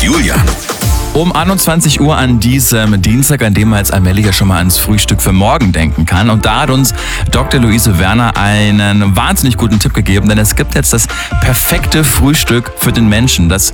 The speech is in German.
Julian. Um 21 Uhr an diesem Dienstag, an dem man jetzt allmählich ja schon mal ans Frühstück für morgen denken kann. Und da hat uns Dr. Luise Werner einen wahnsinnig guten Tipp gegeben, denn es gibt jetzt das perfekte Frühstück für den Menschen. Das